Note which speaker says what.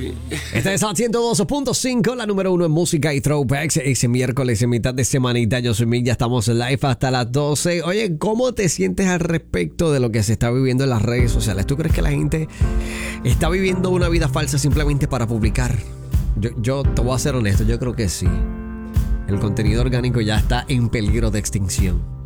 Speaker 1: Esta es la 102.5, la número 1 en música y throwbacks. Ese miércoles en mitad de semanita, yo soy Mick, ya estamos live hasta las 12. Oye, ¿cómo te sientes al respecto de lo que se está viviendo en las redes sociales? ¿Tú crees que la gente está viviendo una vida falsa simplemente para publicar? Yo te voy a ser honesto, yo creo que sí. El contenido orgánico ya está en peligro de extinción.